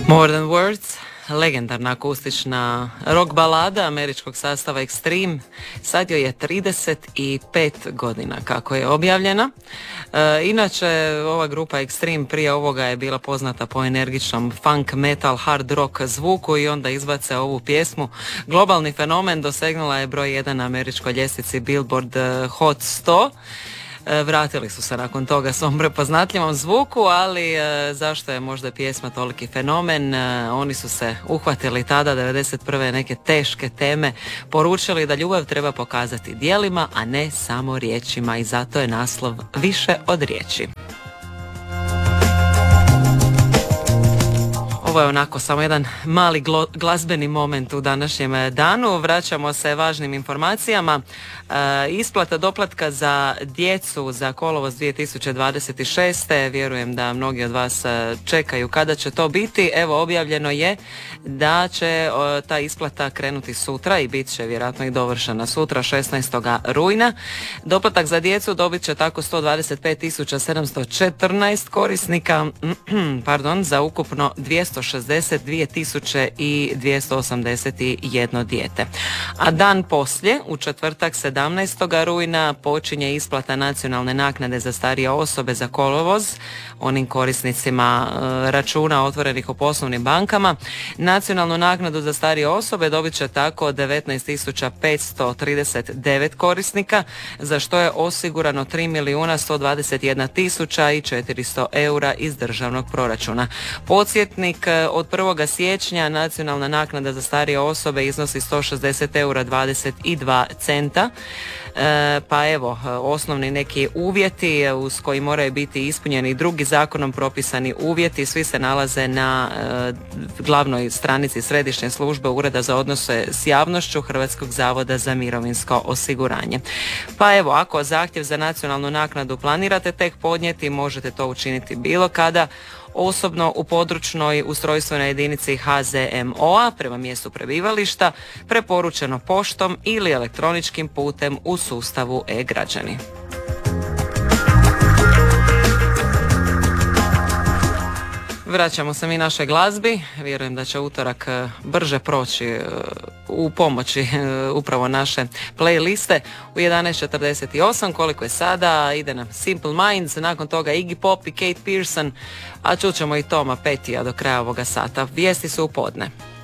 More Than Words, legendarna akustična rock balada američkog sastava Extreme. Sad joj je 35 godina kako je objavljena. Inače, ova grupa Extreme prije ovoga je bila poznata po energičnom funk, metal, hard rock zvuku i onda izbace ovu pjesmu. Globalni fenomen, dosegnula je broj 1 na američkoj ljestvici Billboard Hot 100. Vratili su se nakon toga svom prepoznatljivom zvuku, ali zašto je možda pjesma toliki fenomen? Oni su se uhvatili tada 91. neke teške teme, poručili da ljubav treba pokazati djelima, a ne samo riječima, i zato je naslov Više od riječi. Ovo je onako samo jedan mali glazbeni moment u današnjem danu. Vraćamo se važnim informacijama. Isplata doplatka za djecu za kolovoz 2026. Vjerujem da mnogi od vas čekaju kada će to biti. Evo, objavljeno je da će ta isplata krenuti sutra i bit će vjerojatno i dovršena sutra, 16. rujna. Doplatak za djecu dobit će tako 125.714 korisnika, za ukupno 262.281 dijete. A dan poslije, u četvrtak 17. rujna, počinje isplata nacionalne naknade za starije osobe za kolovoz onim korisnicima računa otvorenih u poslovnim bankama. Nacionalnu naknadu za starije osobe dobit će tako 19.539 korisnika, za što je osigurano 3.121.400 eura iz državnog proračuna. Podsjetnik, od 1. siječnja nacionalna naknada za starije osobe iznosi 160 eura 22 centa. Pa evo, osnovni neki uvjeti uz koji moraju biti ispunjeni drugi zakonom propisani uvjeti, svi se nalaze na glavnoj stranici Središnje službe Ureda za odnose s javnošću Hrvatskog zavoda za mirovinsko osiguranje. Pa evo, ako zahtjev za nacionalnu naknadu planirate tek podnijeti, možete to učiniti bilo kada, osobno u područnoj ustrojstvenoj jedinici HZMO-a prema mjestu prebivališta, preporučeno poštom ili elektroničkim putem u sustavu e-građani. Vraćamo se mi našoj glazbi. Vjerujem da će utorak brže proći u pomoći upravo naše playliste. U 11.48, koliko je sada, ide nam Simple Minds, nakon toga Iggy Pop i Kate Pearson, a čućemo i Toma Pettya do kraja ovoga sata. Vijesti su u podne.